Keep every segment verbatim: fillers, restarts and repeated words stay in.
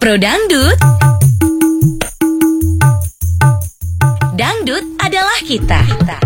Pro Dangdut. Dangdut adalah kita.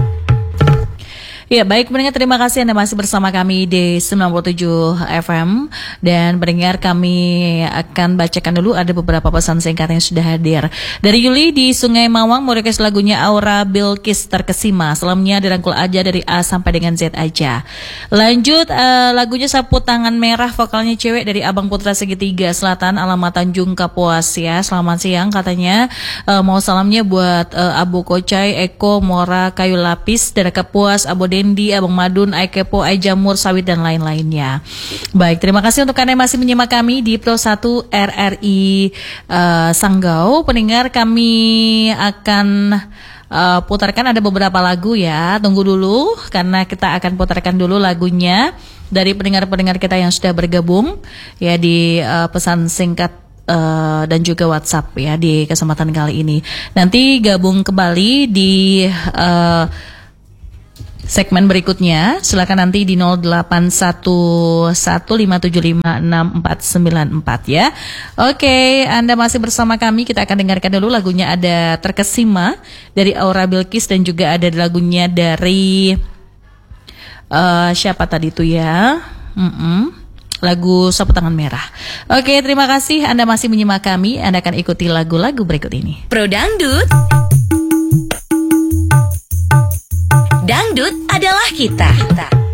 Ya baik pendengar, terima kasih Anda masih bersama kami di sembilan puluh tujuh F M. Dan pendengar, kami akan bacakan dulu ada beberapa pesan singkat yang sudah hadir. Dari Yuli di Sungai Mawang mau request lagunya Aura Bilkis Terkesima. Selamnya dirangkul aja dari A sampai dengan Z aja. Lanjut uh, lagunya Sapu Tangan Merah, vokalnya cewek dari Abang Putra Segitiga Selatan, alamat Tanjung Kapuas ya. Selamat siang katanya, uh, mau salamnya buat uh, Abu Kocai, Eko, Mora, Kayu Lapis, dari Kapuas, Abu Dendi, Abang Madun, Ai Kepo, Ai Jamur, Sawit dan lain-lainnya. Baik, terima kasih untuk Anda yang masih menyimak kami di Pro satu R R I uh, Sanggau. Pendengar, kami akan uh, putarkan ada beberapa lagu ya. Tunggu dulu karena kita akan putarkan dulu lagunya dari pendengar-pendengar kita yang sudah bergabung ya di uh, pesan singkat Uh, dan juga WhatsApp ya di kesempatan kali ini. Nanti gabung kembali di uh, segmen berikutnya. Silakan nanti di nol delapan satu satu lima tujuh lima enam empat sembilan empat ya. Oke, Anda masih bersama kami. Kita akan dengarkan dulu lagunya ada Terkesima dari Aura Bilkis dan juga ada lagunya dari uh, siapa tadi itu ya? Mm-mm. Lagu Sapu Tangan Merah. Oke, terima kasih Anda masih menyimak kami. Anda akan ikuti lagu-lagu berikut ini. Pro Dangdut. Dangdut adalah kita.